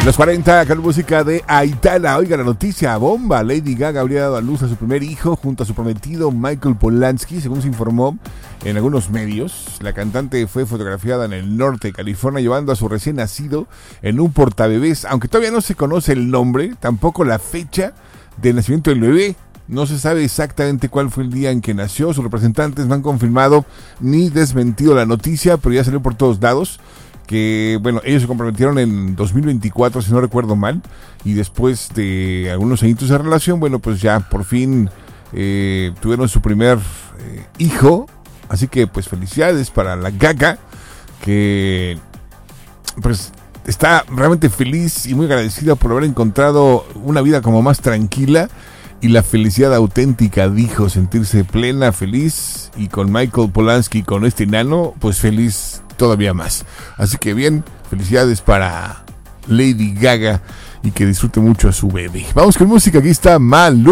Los 40 con música de Aitana. Oiga, la noticia bomba. Lady Gaga habría dado a luz a su primer hijo junto a su prometido Michael Polanski, según se informó en algunos medios. La cantante fue fotografiada en el norte de California llevando a su recién nacido en un portabebés, aunque todavía no se conoce el nombre, tampoco la fecha de nacimiento del bebé. No se sabe exactamente cuál fue el día en que nació. Sus representantes no han confirmado ni desmentido la noticia, pero ya salió por todos lados que, bueno, ellos se comprometieron en 2024, si no recuerdo mal, y después de algunos añitos de relación, bueno, pues ya por fin tuvieron su primer hijo. Así que, pues, felicidades para la Gaga, que pues está realmente feliz y muy agradecida por haber encontrado una vida como más tranquila y la felicidad auténtica, dijo, sentirse plena, feliz, y con Michael Polanski, con este enano, pues feliz todavía más. Así que bien, felicidades para Lady Gaga y que disfrute mucho a su bebé. Vamos con música, aquí está Malú.